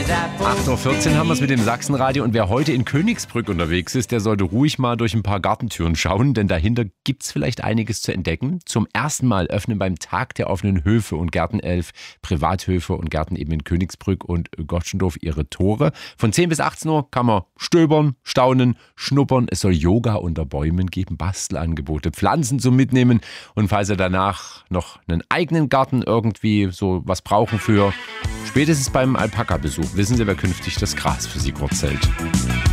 8:14 Uhr haben wir es mit dem Sachsenradio und wer heute in Königsbrück unterwegs ist, der sollte ruhig mal durch ein paar Gartentüren schauen, denn dahinter gibt es vielleicht einiges zu entdecken. Zum ersten Mal öffnen beim Tag der offenen Höfe und Gärten 11 Privathöfe und Gärten eben in Königsbrück und Gottschendorf ihre Tore. Von 10 bis 18 Uhr kann man stöbern, staunen, schnuppern. Es soll Yoga unter Bäumen geben, Bastelangebote, Pflanzen zum Mitnehmen und falls ihr danach noch einen eigenen Garten irgendwie so was brauchen für spätestens beim Alpaka-Besuch, wissen Sie, wer künftig das Gras für Sie wurzelt.